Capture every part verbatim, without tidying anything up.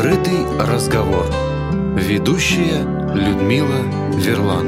Открытый разговор. Ведущая Людмила Верлан.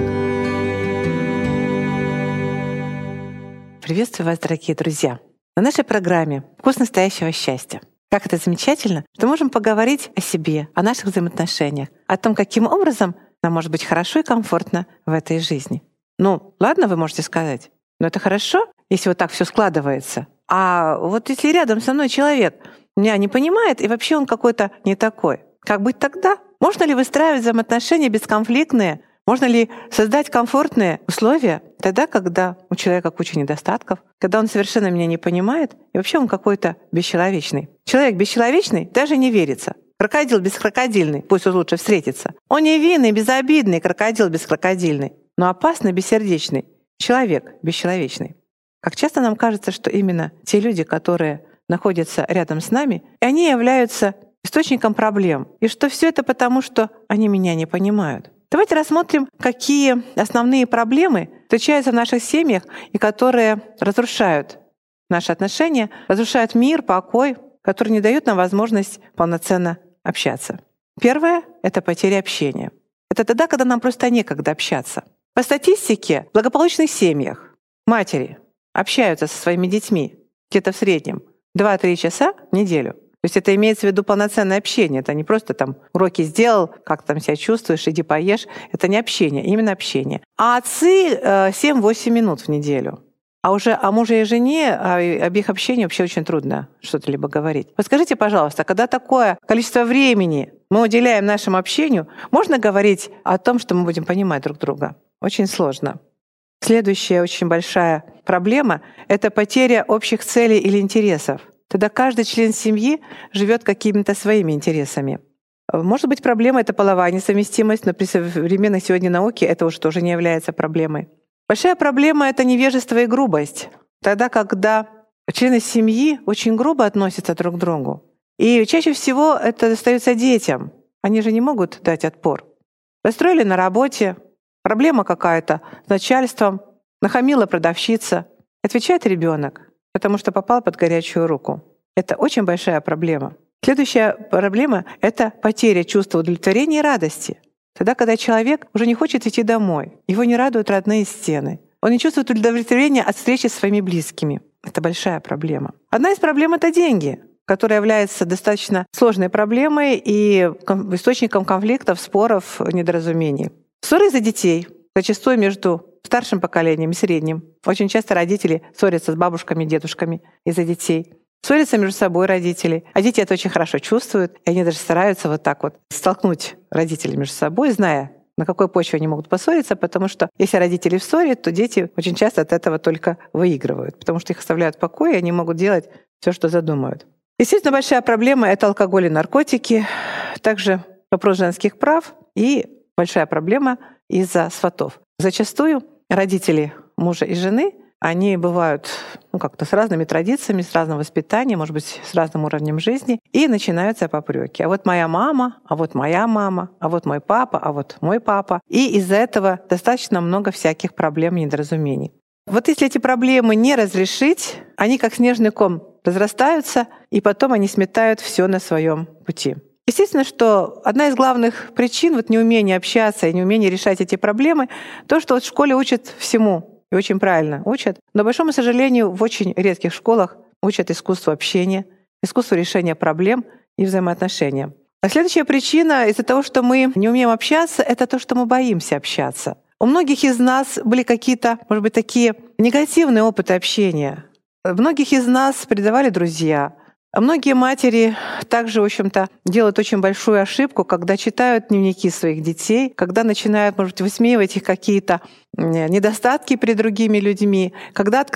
Приветствую вас, дорогие друзья! На нашей программе «Вкус настоящего счастья». Как это замечательно, что можем поговорить о себе, о наших взаимоотношениях, о том, каким образом нам может быть хорошо и комфортно в этой жизни. Ну, ладно, вы можете сказать, но это хорошо, если вот так все складывается. А вот если рядом со мной человек меня не понимает, и вообще он какой-то не такой, как быть тогда? Можно ли выстраивать взаимоотношения бесконфликтные? Можно ли создать комфортные условия тогда, когда у человека куча недостатков, когда он совершенно меня не понимает, и вообще он какой-то бесчеловечный? Человек бесчеловечный даже не верится. Крокодил бескракодильный, пусть он лучше встретится. Он невинный, безобидный, крокодил бескракодильный, но опасный, бессердечный. Человек бесчеловечный. Как часто нам кажется, что именно те люди, которые находятся рядом с нами, и они являются источником проблем, и что все это потому, что они меня не понимают. Давайте рассмотрим, какие основные проблемы встречаются в наших семьях и которые разрушают наши отношения, разрушают мир, покой, которые не дают нам возможность полноценно общаться. Первое — это потеря общения. Это тогда, когда нам просто некогда общаться. По статистике, в благополучных семьях матери общаются со своими детьми где-то в среднем два-три часа в неделю. То есть это имеется в виду полноценное общение. Это не просто там уроки сделал, как там себя чувствуешь, иди поешь. Это не общение, именно общение. А отцы семь-восемь минут в неделю. А уже о муже и жене, об их общении вообще очень трудно что-то либо говорить. Вот скажите, пожалуйста, когда такое количество времени мы уделяем нашему общению, можно говорить о том, что мы будем понимать друг друга? Очень сложно. Следующая очень большая проблема — это потеря общих целей или интересов. Тогда каждый член семьи живет какими-то своими интересами. Может быть, проблема — это половая несовместимость, но при современной сегодня науке это уж тоже не является проблемой. Большая проблема — это невежество и грубость. Тогда, когда члены семьи очень грубо относятся друг к другу. И чаще всего это достается детям. Они же не могут дать отпор. Расстроили на работе, проблема какая-то с начальством, нахамила продавщица. Отвечает ребенок, потому что попал под горячую руку. Это очень большая проблема. Следующая проблема — это потеря чувства удовлетворения и радости. Тогда, когда человек уже не хочет идти домой, его не радуют родные стены. Он не чувствует удовлетворения от встречи с своими близкими. Это большая проблема. Одна из проблем — это деньги, которая является достаточно сложной проблемой и источником конфликтов, споров, недоразумений. Ссоры из-за детей, зачастую между старшим поколением и средним. Очень часто родители ссорятся с бабушками, дедушками из-за детей. Ссорятся между собой родители. А дети это очень хорошо чувствуют, и они даже стараются вот так вот столкнуть родителей между собой, зная, на какой почве они могут поссориться, потому что если родители в ссоре, то дети очень часто от этого только выигрывают, потому что их оставляют в покое, и они могут делать все, что задумают. Естественно, большая проблема — это алкоголь и наркотики, также вопрос женских прав и большая проблема из-за сватов. Зачастую родители мужа и жены, они бывают ну, как-то с разными традициями, с разным воспитанием, может быть, с разным уровнем жизни, и начинаются попреки. А вот моя мама, а вот моя мама, а вот мой папа, а вот мой папа. И из-за этого достаточно много всяких проблем и недоразумений. Вот если эти проблемы не разрешить, они как снежный ком разрастаются, и потом они сметают все на своем пути. Естественно, что одна из главных причин вот неумения общаться и неумения решать эти проблемы — то, что вот в школе учат всему, и очень правильно учат. Но, к большому сожалению, в очень редких школах учат искусству общения, искусству решения проблем и взаимоотношения. А следующая причина из-за того, что мы не умеем общаться, это то, что мы боимся общаться. У многих из нас были какие-то, может быть, такие негативные опыты общения. Многих из нас предавали друзья. А многие матери также, в общем-то, делают очень большую ошибку, когда читают дневники своих детей, когда начинают, может быть, высмеивать их какие-то недостатки перед другими людьми, когда